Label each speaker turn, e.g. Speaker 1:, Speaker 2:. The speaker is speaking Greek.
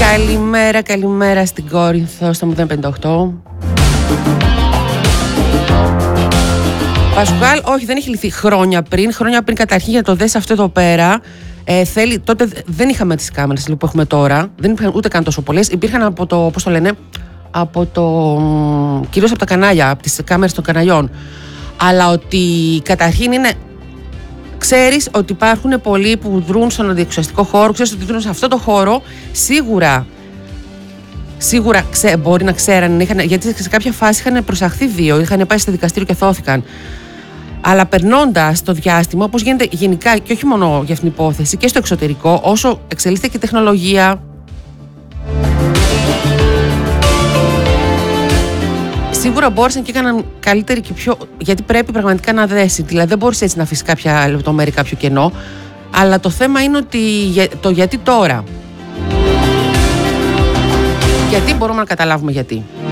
Speaker 1: Καλημέρα στην Κόρινθο στο 058. Πασχάλ, όχι, δεν έχει λυθεί χρόνια πριν. Χρόνια πριν καταρχήν για το δες αυτό εδώ πέρα. Τότε δεν είχαμε τις κάμερες που έχουμε τώρα. Δεν υπήρχαν ούτε καν τόσο πολλές. Υπήρχαν από το, πώς το λένε, κυρίως από τα κανάλια, από τις κάμερες των καναλιών. Αλλά ότι καταρχήν είναι... Ξέρεις ότι υπάρχουν πολλοί που δρούν στον αντιεξουσιαστικό χώρο, ξέρεις ότι δρούν σε αυτό το χώρο, σίγουρα μπορεί να ξέραν, γιατί σε κάποια φάση είχαν προσαχθεί 2, είχαν πάει στο δικαστήριο και θώθηκαν. Αλλά περνώντας το διάστημα, όπως γίνεται γενικά και όχι μόνο για αυτήν την υπόθεση, και στο εξωτερικό, όσο εξελίσσεται και η τεχνολογία, σίγουρα μπόρεσαν και έκαναν καλύτερη και πιο. Γιατί πρέπει πραγματικά να δέσει. Δηλαδή, δεν μπορείς έτσι να αφήσεις κάποια λεπτομέρεια, κάποιο κενό. Αλλά το θέμα είναι ότι γιατί τώρα. Γιατί μπορούμε να καταλάβουμε γιατί.